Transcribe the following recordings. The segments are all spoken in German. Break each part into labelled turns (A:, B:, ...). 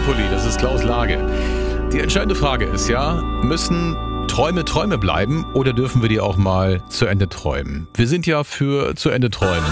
A: Monopoly, das ist Klaus Lage. Die entscheidende Frage ist ja, müssen Träume Träume bleiben oder dürfen wir die auch mal zu Ende träumen? Wir sind ja für zu Ende träumen.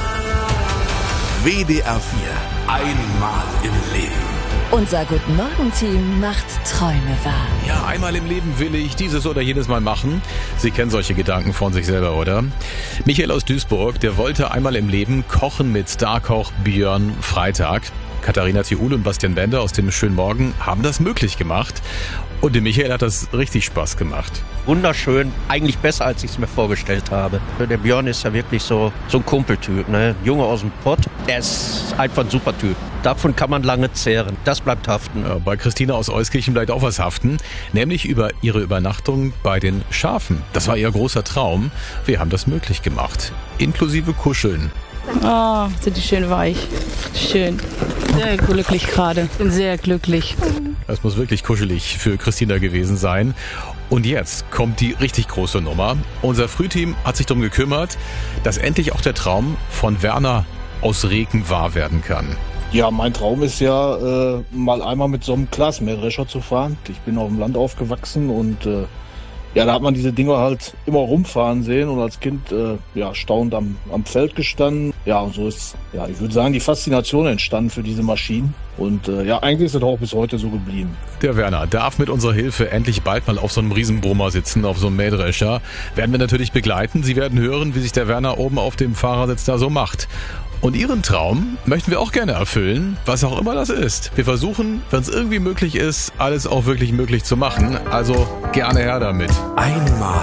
B: WDR 4. Einmal im Leben.
C: Unser Guten Morgen-Team macht Träume wahr.
A: Ja, einmal im Leben will ich dieses oder jenes Mal machen. Sie kennen solche Gedanken von sich selber, oder? Michael aus Duisburg, der wollte einmal im Leben kochen mit Starkoch Björn Freitag. Katharina Thiul und Bastian Bender aus dem Schönen Morgen haben das möglich gemacht. Und dem Michael hat das richtig Spaß gemacht.
D: Wunderschön, eigentlich besser, als ich es mir vorgestellt habe. Der Björn ist ja wirklich so ein Kumpeltyp, ne? Junge aus dem Pott, der ist einfach ein super Typ. Davon kann man lange zehren, das bleibt haften.
A: Ja, bei Christina aus Euskirchen bleibt auch was haften, nämlich über ihre Übernachtung bei den Schafen. Das war ihr großer Traum. Wir haben das möglich gemacht, inklusive Kuscheln.
E: Oh, sind die schön weich. Schön. Sehr glücklich gerade. Bin sehr glücklich.
A: Das muss wirklich kuschelig für Christina gewesen sein. Und jetzt kommt die richtig große Nummer. Unser Frühteam hat sich darum gekümmert, dass endlich auch der Traum von Werner aus Reken wahr werden kann.
F: Ja, mein Traum ist ja, mal einmal mit so einem Glasmähdrescher zu fahren. Ich bin auf dem Land aufgewachsen und ja, da hat man diese Dinger halt immer rumfahren sehen und als Kind staunend am Feld gestanden. Ja, und so ist, ja, ich würde sagen, die Faszination entstanden für diese Maschinen. Und eigentlich ist es auch bis heute so geblieben.
A: Der Werner darf mit unserer Hilfe endlich bald mal auf so einem Riesenbrummer sitzen, auf so einem Mähdrescher. Werden wir natürlich begleiten. Sie werden hören, wie sich der Werner oben auf dem Fahrersitz da so macht. Und Ihren Traum möchten wir auch gerne erfüllen, was auch immer das ist. Wir versuchen, wenn es irgendwie möglich ist, alles auch wirklich möglich zu machen. Also gerne her damit.
B: Einmal